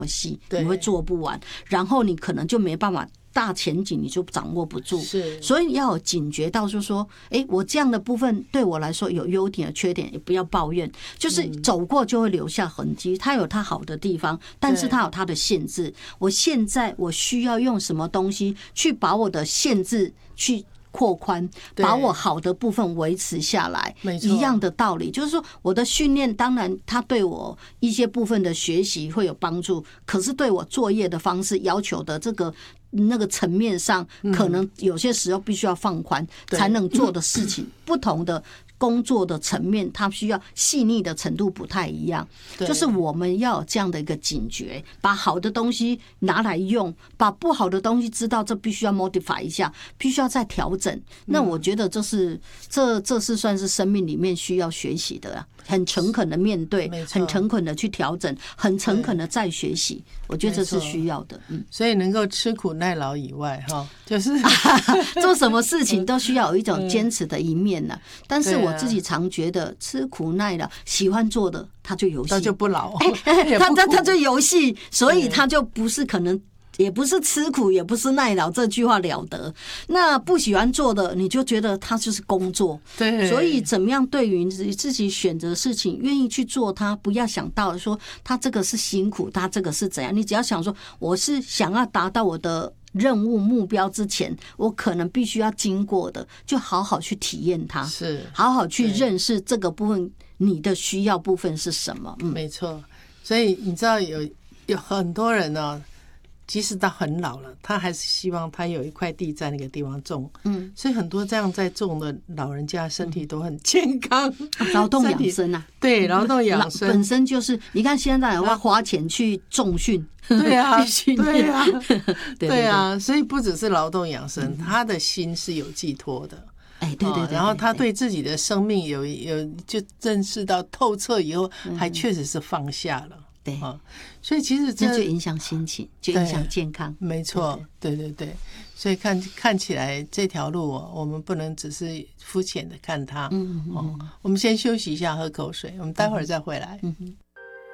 细，你会做不完，然后你可能就没办法。大前景你就掌握不住， 是， 所以你要有警觉到，就是说，我这样的部分对我来说有优点有缺点，也不要抱怨，就是走过就会留下痕迹。它有它好的地方，但是它有它的限制。我现在我需要用什么东西去把我的限制去扩宽，把我好的部分维持下来，一样的道理。就是说，我的训练当然它对我一些部分的学习会有帮助，可是对我作业的方式要求的这个那个层面上，可能有些时候必须要放宽，才能做的事情不同的。工作的层面，它需要细腻的程度不太一样，就是我们要有这样的一个警觉，把好的东西拿来用，把不好的东西知道这必须要 modify 一下，必须要再调整。那我觉得这是算是生命里面需要学习的啊，很诚恳的面对，很诚恳的去调整，很诚恳的再学习，我觉得这是需要的。 所以能够吃苦耐劳以外，就是做什么事情都需要有一种坚持的一面呢。但是我自己常觉得吃苦耐劳，喜欢做的他就游戏， 他就不老， 他就游戏，所以他就不是可能。也不是吃苦，也不是耐劳，这句话了得。那不喜欢做的，你就觉得他就是工作。 对， 所以怎么样对于自己选择事情，愿意去做它，不要想到说他这个是辛苦，他这个是怎样。你只要想说，我是想要达到我的任务目标之前，我可能必须要经过的，就好好去体验它， 是好好去认识这个部分，你的需要部分是什么。 没错。所以你知道有很多人呢。即使到很老了，他还是希望他有一块地在那个地方种。所以很多这样在种的老人家身体都很健康， 劳动养生啊， 对，劳动养生本身就是你看现在要花钱去重训， 对啊， 对啊， 对啊，所以不只是劳动养生，他的心是有寄托的。 对， 然后他对自己的生命有就认识到透彻以后，还确实是放下了。 对， 所以其实这就影响心情，就影响健康。 没错，对，所以看起来这条路我们不能只是肤浅的看它。我们先休息一下，喝口水，我们待会儿再回来。